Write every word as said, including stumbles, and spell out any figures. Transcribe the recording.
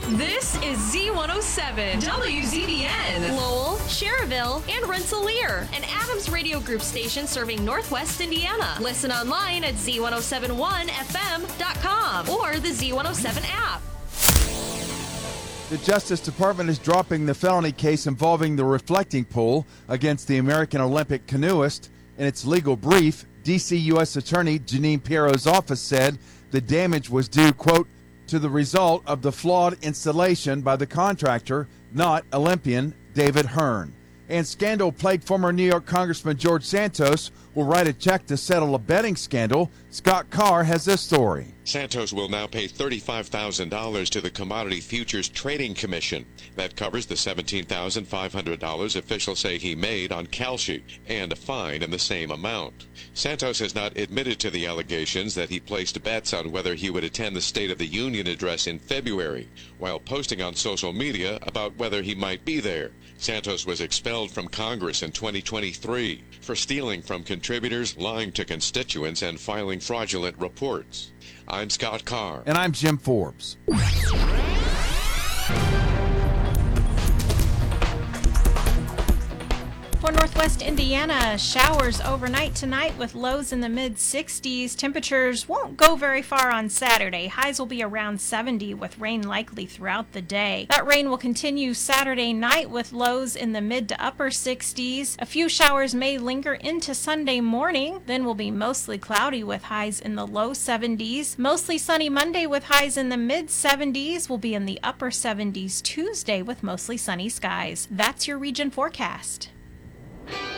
This is Z one oh seven, W Z B N. Lowell, Cherville, and Rensselaer, an Adams Radio Group station serving Northwest Indiana. Listen online at Z one oh seven one F M dot com or the Z one oh seven app. The Justice Department is dropping the felony case involving the reflecting pool against the American Olympic canoeist. In its legal brief, D C U S Attorney Janine Pirro's office said the damage was due, quote, to the result of the flawed installation by the contractor, not Olympian David Hearn. And scandal-plagued former New York Congressman George Santos will write a check to settle a betting scandal. Scott Carr has this story. Santos will now pay thirty-five thousand dollars to the Commodity Futures Trading Commission. That covers the seventeen thousand five hundred dollars officials say he made on Kalshi and a fine in the same amount. Santos has not admitted to the allegations that he placed bets on whether he would attend the State of the Union address in February, while posting on social media about whether he might be there. Santos was expelled from Congress in twenty twenty-three for stealing from contributors, lying to constituents, and filing fraudulent reports. I'm Scott Carr. And I'm Jim Forbes. For Northwest Indiana, showers overnight tonight with lows in the mid sixties. Temperatures won't go very far on Saturday. Highs will be around seventy with rain likely throughout the day. That rain will continue Saturday night with lows in the mid to upper sixties. A few showers may linger into Sunday morning. Then will be mostly cloudy with highs in the low seventies. Mostly sunny Monday with highs in the mid seventies. Will be in the upper seventies Tuesday with mostly sunny skies. That's your region forecast.